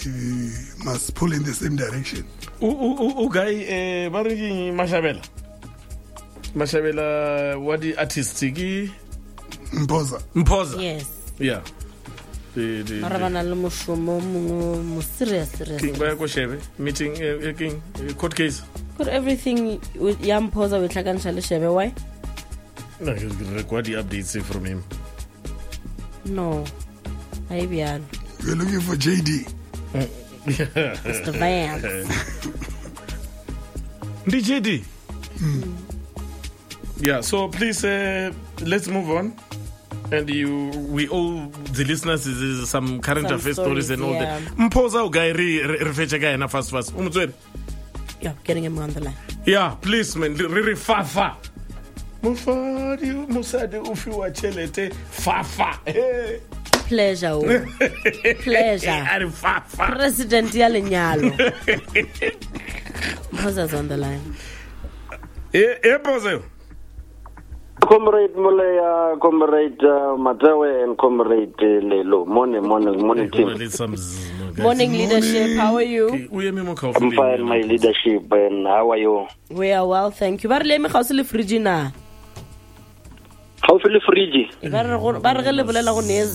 must pull in the same direction. Guy, Barry Mashabela, what the artistic? Mpoza. Yes. Yeah. Meeting court case. Could everything with Yampoza with Lagan Shebe? Why? No, you record the updates from him. No. We're looking for JD. Mr. Vance. The JD. Yeah, so please let's move on. And we all the listeners is some current affairs stories and all that. Mpoza guy refecha guy na fast. Yeah, getting him on the line. Yeah, please man, fafa. Mufadi musade ufiwa chelete fafa. Pleasure. President Yalenyalo. Mpoza's on the line. Mpoza. Comrade Mulaya, Comrade Matawe, and Comrade Lelo. Morning team. Morning leadership, how are you? I'm fine, my leadership, and how are you? We are well, thank you. Barleme Khosile Frigina. How feel free? Bargele bolela go nez.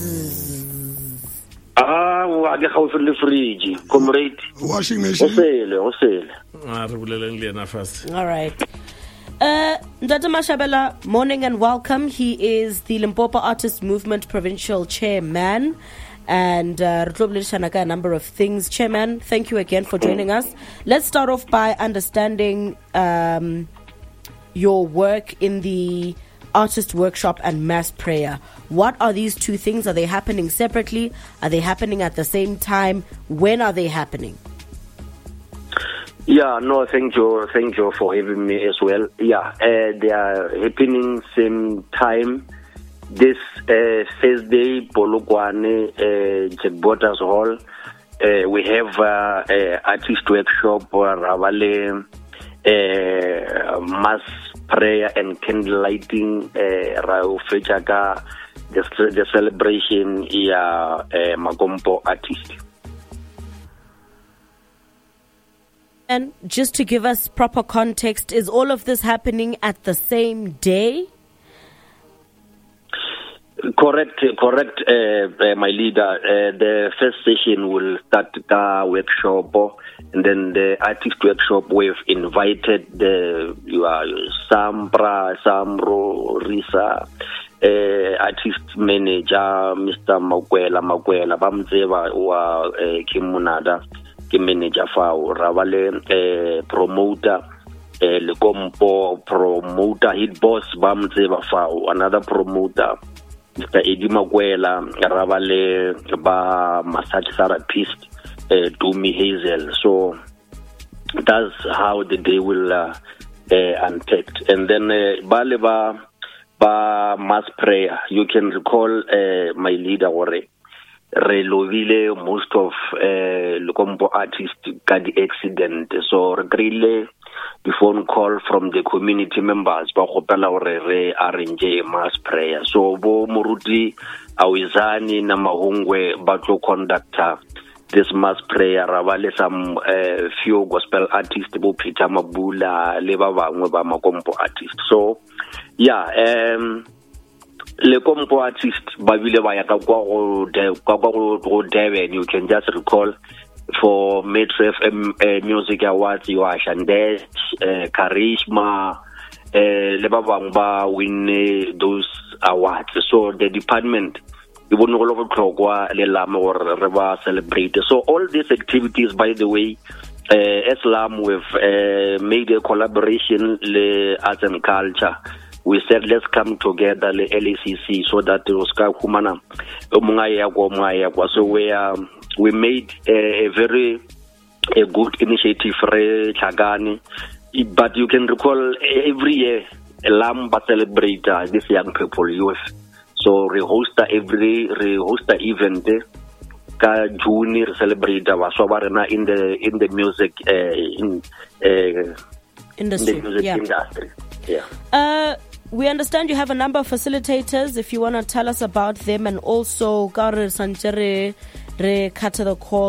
Wa ge how feel free, Comrade. Washing machine. Osele. All right. Ndata Mashabela, morning and welcome. He is the Limpopo Artist Movement Provincial Chairman and a number of things. Chairman, thank you again for joining us. Let's start off by understanding your work in the artist workshop and mass prayer. What are these two things? Are they happening separately? Are they happening at the same time? When are they happening? Yeah, no, thank you for having me as well. Yeah, they are happening same time. This Thursday, Polokwane, Jack Bottas Hall. We have artist workshop, Ravale, mass prayer and candle lighting, Rao Fechaka, the celebration, Magompo artist. And just to give us proper context, is all of this happening at the same day? Correct, my leader. The first session will start the workshop, and then the artist workshop. We've invited Sambra, Samro, Risa, artist manager, Mr. Makwela, Bamzeva, or Kimunada. Manager for Ravale, promoter, Lecompo, promoter, hit boss, Bamzeva for another promoter, Mr. Eddie Maguela, Ravale, Ba massage therapist, Dumi Hazel. So that's how the day will unpacked. And then Baleba Ba mass prayer. You can recall my leader already. Relovile most of Lecompo artists got the accident. So really the phone call from the community members ba gopela gore re arrange mass prayer. So bo Muruti Awizani na Mahungwe ba tlo conduct this mass prayer. Ravale some few gospel artists bo Peter Mabula le ba bangwe ba Magompo artists. So yeah, Lecompo artist babile ba ya ka go Devon. You can just recall for Metro FM Music Awards you are Shandesh, Karishma, le ba bang ba win those awards. So the department you won't all over Klogwa le lama or reba celebrate. So all these activities, by the way, Islam we've made a collaboration le arts and culture. We said let's come together le LACC so that Oscar Kumana so we made a very good initiative for Chagani. But you can recall every year Lamba celebrate these young people youth. So we host event ka June celebrate in the music industry. Yeah. We understand you have a number of facilitators. If you want to tell us about them, and also Gare Sanchere re cut the call.